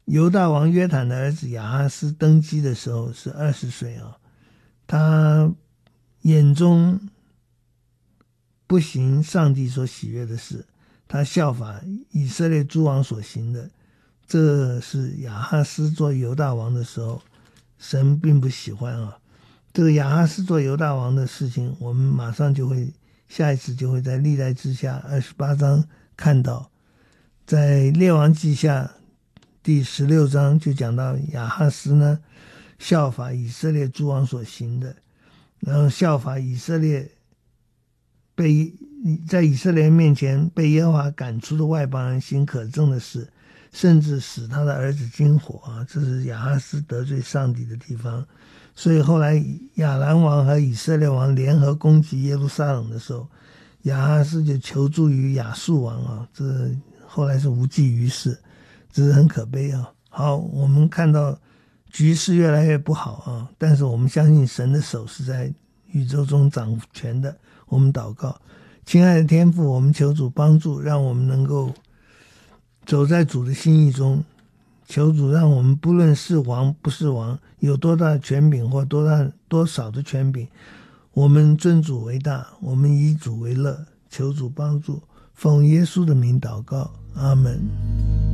犹大王约坦的儿子亚哈斯登基的时候是20岁啊，他眼中不行上帝所喜悦的事，他效法以色列诸王所行的，这是亚哈斯做犹大王的时候神并不喜欢啊。这个亚哈斯做犹大王的事情，我们马上就会下一次就会在历代志下28章看到。在列王记下第16章就讲到亚哈斯呢效法以色列诸王所行的，然后效法以色列在以色列面前被耶和华赶出的外邦人行可憎的事，甚至使他的儿子经火啊，这是亚哈斯得罪上帝的地方。所以后来亚兰王和以色列王联合攻击耶路撒冷的时候，亚哈斯就求助于亚述王啊，这后来是无济于事，这是很可悲啊。好，我们看到局势越来越不好啊，但是我们相信神的手是在宇宙中掌权的。我们祷告，亲爱的天父，我们求主帮助，让我们能够走在主的心意中，求主让我们不论是王不是王，有多大的权柄或多少的权柄，我们尊主为大，我们以主为乐，求主帮助，奉耶稣的名祷告，阿们。